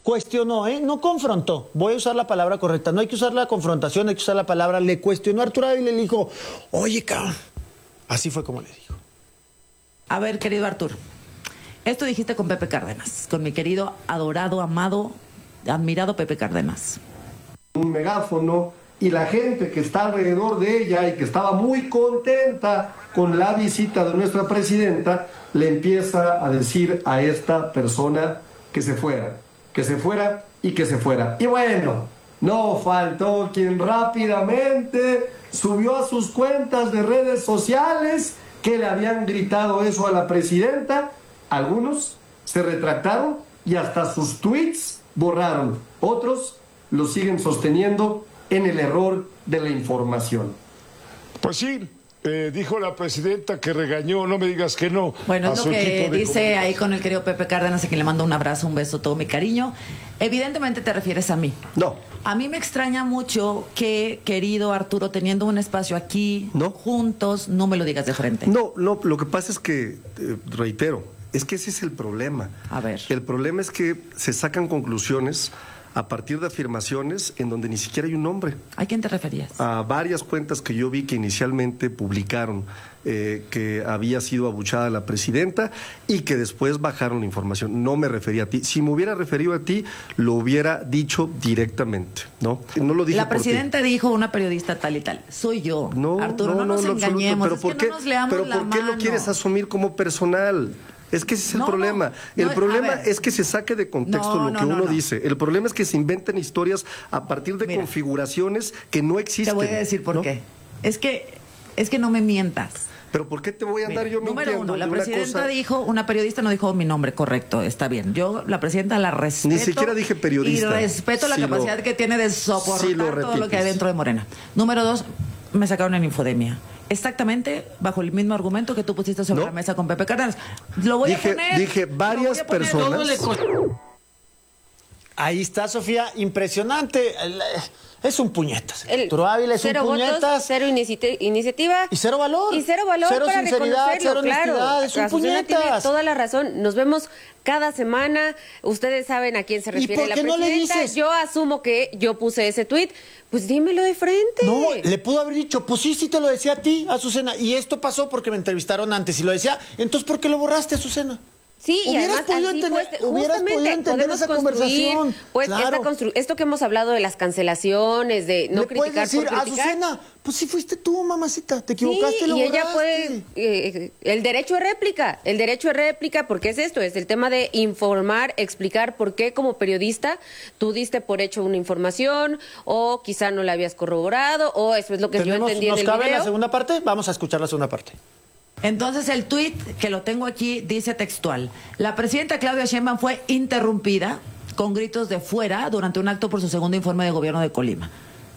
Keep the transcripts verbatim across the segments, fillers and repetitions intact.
cuestionó, ¿eh? No confrontó, voy a usar la palabra correcta, no hay que usar la confrontación, hay que usar la palabra, le cuestionó a Arturo Ávila y le dijo, oye, cabrón, así fue como le dijo. A ver, querido Arturo, esto dijiste con Pepe Cárdenas, con mi querido, adorado, amado, admirado Pepe Cárdenas. Un megáfono y la gente que está alrededor de ella y que estaba muy contenta con la visita de nuestra presidenta, le empieza a decir a esta persona que se fuera, que se fuera y que se fuera. Y bueno, no faltó quien rápidamente subió a sus cuentas de redes sociales que le habían gritado eso a la presidenta. Algunos se retractaron y hasta sus tweets borraron. Otros lo siguen sosteniendo en el error de la información. Pues sí, eh, dijo la presidenta que regañó, no me digas que no. Bueno, es lo que dice ahí con el querido Pepe Cárdenas, a quien le mando un abrazo, un beso, todo mi cariño. Evidentemente te refieres a mí. No. A mí me extraña mucho que, querido Arturo, teniendo un espacio aquí, no. juntos, no me lo digas de frente. No, no, lo que pasa es que, eh, reitero, es que ese es el problema. A ver. El problema es que se sacan conclusiones a partir de afirmaciones en donde ni siquiera hay un nombre. ¿A quién te referías? A varias cuentas que yo vi que inicialmente publicaron eh, que había sido abuchada la presidenta y que después bajaron la información. No me refería a ti. Si me hubiera referido a ti, lo hubiera dicho directamente, ¿no? No lo dije La por presidenta ti. dijo una periodista tal y tal. Soy yo. No, Arturo, no, no, nos no, engañemos. Pero es ¿por que qué, no nos leamos pero la ¿por qué mano. lo quieres asumir como personal? Es que ese es el no, problema. No, el no, problema ver. es que se saque de contexto no, lo no, que no, uno no. dice. El problema es que se inventen historias a partir de Mira, configuraciones que no existen. Te voy a decir por ¿no? qué. Es que, es que no me mientas. Pero ¿por qué te voy a andar Mira, yo número mintiendo? uno, la de una presidenta cosa? dijo, una periodista no dijo mi nombre, correcto, está bien. Yo, la presidenta, la respeto. Ni siquiera dije periodista. Y respeto la Sí capacidad lo- que tiene de soportar sí lo todo lo repites. que hay dentro de Morena. Número dos, me sacaron en infodemia. Exactamente bajo el mismo argumento que tú pusiste sobre ¿No? la mesa con Pepe Cárdenas. Lo voy Dije- a poner. dije lo varias voy a poner. personas- Todo le costó. Ahí está, Sofía, impresionante. El- Es un puñetas. El Arturo Ávila es un cero votos, puñetas. cero inici- iniciativa. Y cero valor. Y cero valor Cero para sinceridad, reconocerlo, cero honestidad, claro. es un Azucena tiene puñetas. toda la razón. Nos vemos cada semana. Ustedes saben a quién se ¿Y refiere por la qué no le presidenta. dices? Yo asumo que yo puse ese tuit. Pues dímelo de frente. No, le pudo haber dicho, pues sí, sí te lo decía a ti, Azucena. Y esto pasó porque me entrevistaron antes y lo decía. Entonces, ¿por qué lo borraste, Azucena? Sí, y Hubieras además podido así entender- fue, hubieras justamente, podido entender podemos esa construir, conversación. Pues Claro. esta constru- esto que hemos hablado de las cancelaciones, de no Le puedes criticar decir, por criticar. Azucena, pues sí fuiste tú, mamacita, te equivocaste, Sí, lo y ella borraste. puede, eh, el derecho de réplica, el derecho de réplica, porque es esto, es el tema de informar, explicar por qué como periodista tú diste por hecho una información, o quizá no la habías corroborado, o eso es lo que yo Tenemos- entendí en ¿Nos el cabe la video. segunda parte? Vamos a escuchar la segunda parte. Entonces el tuit, que lo tengo aquí, dice textual. La presidenta Claudia Sheinbaum fue interrumpida con gritos de fuera durante un acto por su segundo informe de gobierno de Colima.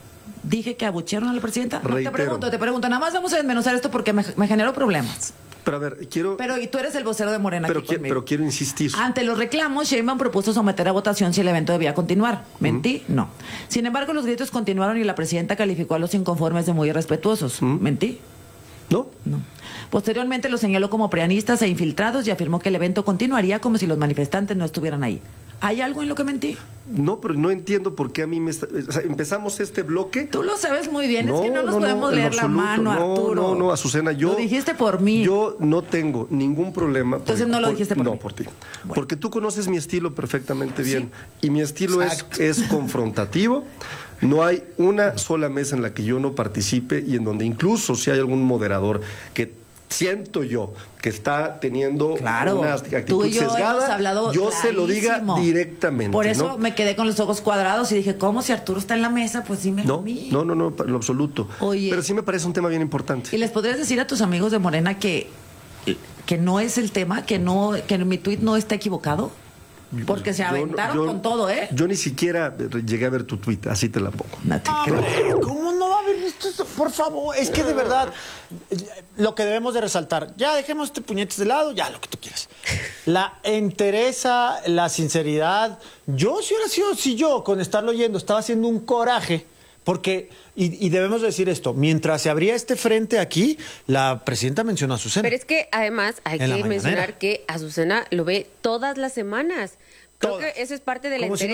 Dije que abuchearon a la presidenta. No, te Reitero. pregunto, te pregunto. Nada más vamos a desmenuzar esto porque me, me generó problemas. Pero a ver, quiero... Pero y tú eres el vocero de Morena pero, aquí qui- conmigo. pero quiero insistir. Ante los reclamos, Sheinbaum propuso someter a votación si el evento debía continuar. ¿Mentí? No. Sin embargo, los gritos continuaron y la presidenta calificó a los inconformes de muy irrespetuosos. ¿Mentí? ¿No? No. Posteriormente los señaló como preanistas e infiltrados y afirmó que el evento continuaría como si los manifestantes no estuvieran ahí. ¿Hay algo en lo que mentí? No, pero no entiendo por qué a mí me... está- o sea, empezamos este bloque... Tú lo sabes muy bien, es que no nos no, podemos en leer la absoluto. mano, no, Arturo. No, no, Azucena, yo... Lo dijiste por mí. Yo no tengo ningún problema. por- Entonces no lo dijiste por no, mí. por ti. Bueno. Porque tú conoces mi estilo perfectamente bien. Sí. Y mi estilo es, Exacto. es confrontativo. No hay una sola mesa en la que yo no participe y en donde incluso si hay algún moderador que siento yo que está teniendo Claro, una tú actitud y yo hemos sesgada, hablado yo se lo diga clarísimo. directamente. Por eso ¿no? me quedé con los ojos cuadrados y dije, ¿cómo si Arturo está en la mesa? Pues sí me No, comí. no, no, no, en lo absoluto. Oye. Pero sí me parece un tema bien importante. ¿Y les podrías decir a tus amigos de Morena que, que no es el tema, que no que mi tuit no está equivocado? Porque se Yo no- aventaron yo- con todo, ¿eh? Yo ni siquiera llegué a ver tu tuit, así te la pongo. No te Ah, creo. hombre, ¿cómo no va a haber visto eso? Por favor, es que de verdad, lo que debemos de resaltar, ya dejemos este puñetes de lado, ya lo que tú quieras. La entereza, la sinceridad. Yo, si hubiera sido, si yo con estarlo oyendo estaba haciendo un coraje, porque, y, y debemos decir esto, mientras se abría este frente aquí, la presidenta mencionó a Azucena. Pero es que además hay En la que mañanera. mencionar que Azucena lo ve todas las semanas. Creo Todas. que eso es parte de la Como si no